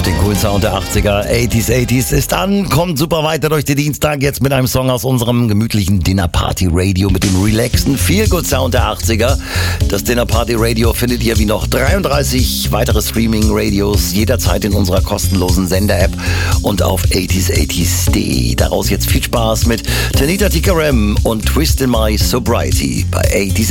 hört den coolen Sound der 80er. 80s ist an, kommt super weiter durch den Dienstag. Jetzt mit einem Song aus unserem gemütlichen Dinner Party Radio mit dem relaxten Feel-Good Sound der 80er. Das Dinner Party Radio findet ihr wie noch 33 weitere Streaming-Radios jederzeit in unserer kostenlosen Sender-App und auf 80s80s.de. Daraus jetzt viel Spaß mit Tanita Tikaram und Twist in My Sobriety bei 80s.